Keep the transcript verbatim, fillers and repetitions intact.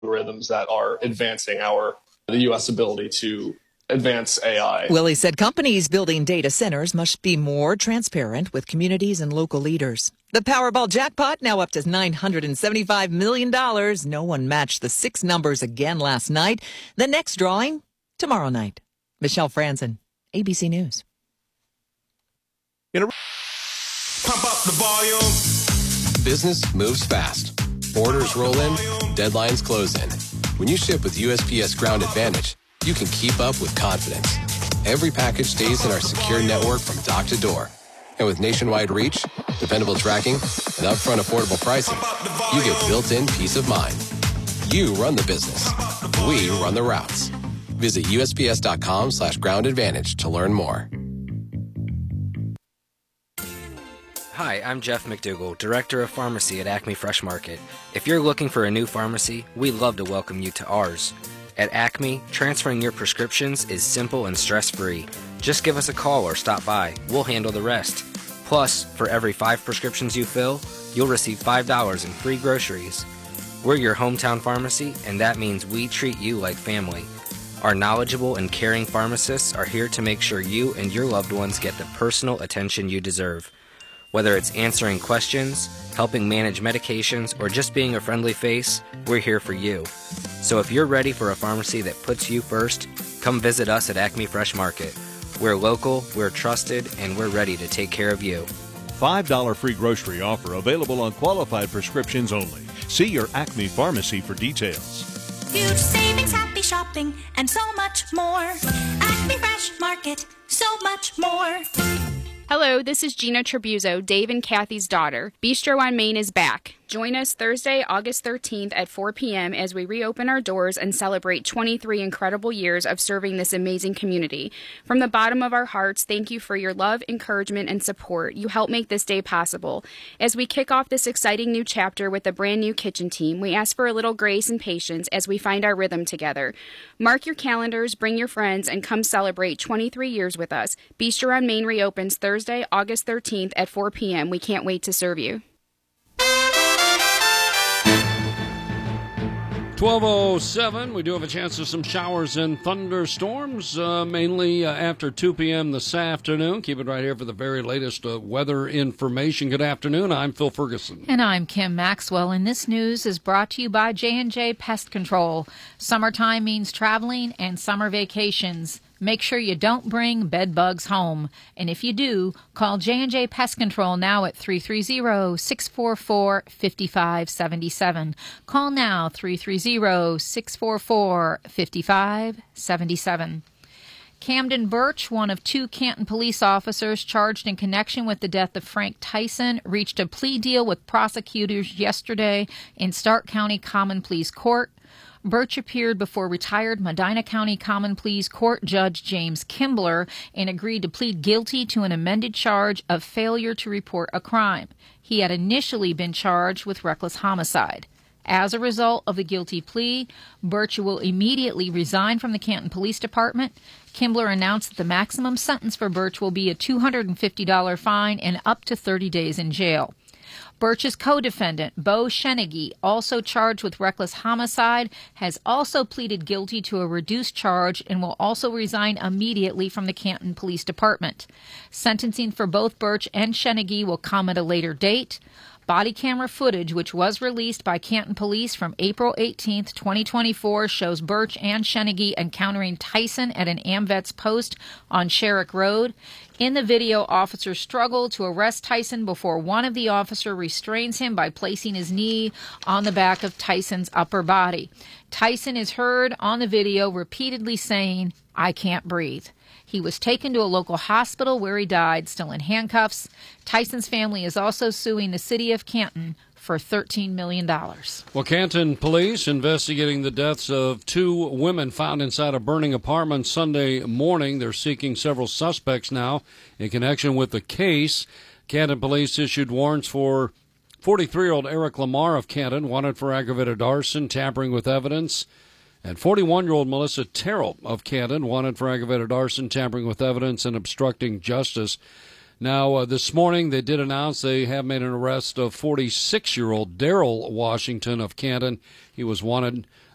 algorithms that are advancing our the U S ability to advance A I. Willie said companies building data centers must be more transparent with communities and local leaders. The Powerball jackpot now up to nine hundred seventy-five million dollars. No one matched the six numbers again last night. The next drawing tomorrow night. Michelle Franzen, A B C News. In a- Pump up the volume. Business moves fast. Orders roll in, deadlines close in. When you ship with U S P S Ground Advantage, you can keep up with confidence. Every package stays in our secure network from dock to door. And with nationwide reach, dependable tracking, and upfront affordable pricing, you get built-in peace of mind. You run the business. We run the routes. Visit U S P S dot com slash ground advantage to learn more. Hi, I'm Jeff McDougall, Director of Pharmacy at Acme Fresh Market. If you're looking for a new pharmacy, we'd love to welcome you to ours. At Acme, transferring your prescriptions is simple and stress-free. Just give us a call or stop by. We'll handle the rest. Plus, for every five prescriptions you fill, you'll receive five dollars in free groceries. We're your hometown pharmacy, and that means we treat you like family. Our knowledgeable and caring pharmacists are here to make sure you and your loved ones get the personal attention you deserve. Whether it's answering questions, helping manage medications, or just being a friendly face, we're here for you. So if you're ready for a pharmacy that puts you first, come visit us at Acme Fresh Market. We're local, we're trusted, and we're ready to take care of you. five dollars free grocery offer available on qualified prescriptions only. See your Acme pharmacy for details. Huge savings, happy shopping, and so much more. Acme Fresh Market, so much more. Hello, this is Gina Tribuzzo, Dave and Kathy's daughter. Bistro on Main is back. Join us Thursday, August thirteenth at four p.m. as we reopen our doors and celebrate twenty-three incredible years of serving this amazing community. From the bottom of our hearts, thank you for your love, encouragement, and support. You help make this day possible. As we kick off this exciting new chapter with a brand new kitchen team, we ask for a little grace and patience as we find our rhythm together. Mark your calendars, bring your friends, and come celebrate twenty-three years with us. Bistro on Main reopens Thursday, August thirteenth at four p.m. We can't wait to serve you. twelve oh seven, we do have a chance of some showers and thunderstorms, uh, mainly uh, after two p.m. this afternoon. Keep it right here for the very latest uh, weather information. Good afternoon. I'm Phil Ferguson. And I'm Kim Maxwell, and this news is brought to you by J and J Pest Control. Summertime means traveling and summer vacations. Make sure you don't bring bed bugs home. And if you do, call J and J Pest Control now at three three zero, six four four, five five seven seven. Call now, three three zero, six four four, five five seven seven. Camden Birch, one of two Canton police officers charged in connection with the death of Frank Tyson, reached a plea deal with prosecutors yesterday in Stark County Common Pleas Court. Birch appeared before retired Medina County Common Pleas Court Judge James Kimbler and agreed to plead guilty to an amended charge of failure to report a crime. He had initially been charged with reckless homicide. As a result of the guilty plea, Birch will immediately resign from the Canton Police Department. Kimbler announced that the maximum sentence for Birch will be a two hundred fifty dollars fine and up to thirty days in jail. Birch's co-defendant, Bo Shenegi, also charged with reckless homicide, has also pleaded guilty to a reduced charge and will also resign immediately from the Canton Police Department. Sentencing for both Birch and Shenegi will come at a later date. Body camera footage, which was released by Canton Police from April eighteenth, twenty twenty-four, shows Birch and Shenegi encountering Tyson at an AmVets post on Sherrick Road. In the video, officers struggle to arrest Tyson before one of the officers restrains him by placing his knee on the back of Tyson's upper body. Tyson is heard on the video repeatedly saying, "I can't breathe." He was taken to a local hospital where he died, still in handcuffs. Tyson's family is also suing the city of Canton for thirteen million dollars. Well, Canton police investigating the deaths of two women found inside a burning apartment Sunday morning. They're seeking several suspects now in connection with the case. Canton police issued warrants for forty-three-year-old Eric Lamar of Canton, wanted for aggravated arson, tampering with evidence. And forty-one-year-old Melissa Terrell of Canton, wanted for aggravated arson, tampering with evidence, and obstructing justice. Now, uh, this morning they did announce they have made an arrest of forty-six-year-old Daryl Washington of Canton. He was wanted